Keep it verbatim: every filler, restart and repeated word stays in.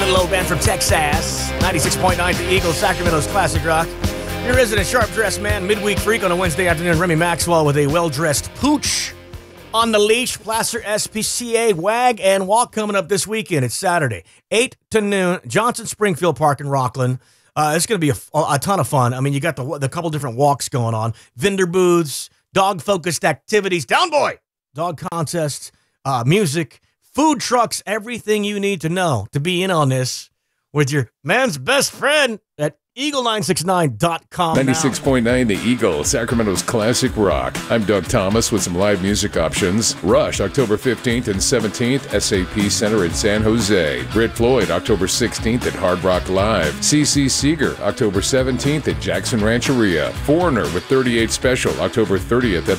little old band from Texas. ninety-six point nine The Eagle, Sacramento's classic rock. Your resident sharp-dressed man, midweek freak on a Wednesday afternoon. Remy Maxwell with a well-dressed pooch on the leash. Placer S P C A Wag and Walk coming up this weekend. It's Saturday, eight to noon, Johnson Springfield Park in Rockland. Uh, it's going to be a, a ton of fun. I mean, you got the, the couple different walks going on. Vendor booths, dog-focused activities, down boy, dog contests, uh, music, food trucks, everything you need to know to be in on this with your man's best friend at eagle nine six nine dot com. ninety-six point nine The Eagle, Sacramento's classic rock. I'm Doug Thomas with some live music options. Rush, October fifteenth and seventeenth, S A P Center in San Jose. Brit Floyd, October sixteenth at Hard Rock Live. C C Seeger, October seventeenth at Jackson Rancheria. Foreigner with thirty-eight Special, October thirtieth at